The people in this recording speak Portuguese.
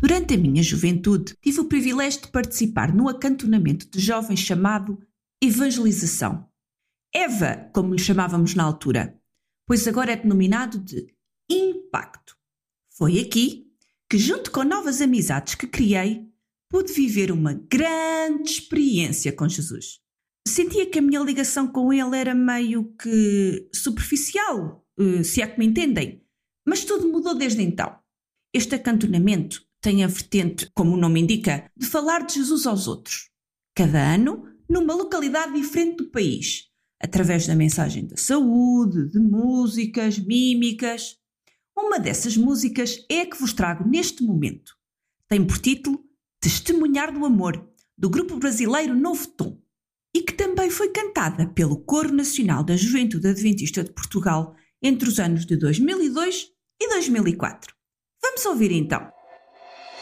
Durante a minha juventude, tive o privilégio de participar num acantonamento de jovens chamado Evangelização. EVA, como lhe chamávamos na altura, pois agora é denominado de Impacto. Foi aqui que, junto com novas amizades que criei, pude viver uma grande experiência com Jesus. Sentia que a minha ligação com ele era meio que superficial, se é que me entendem, mas tudo mudou desde então. Este acantonamento tem a vertente, como o nome indica, de falar de Jesus aos outros. Cada ano, numa localidade diferente do país, através da mensagem da saúde, de músicas, mímicas. Uma dessas músicas é a que vos trago neste momento. Tem por título Testemunhar do Amor, do grupo brasileiro Novo Tom, e que também foi cantada pelo Coro Nacional da Juventude Adventista de Portugal entre os anos de 2002 e 2004. Vamos ouvir então.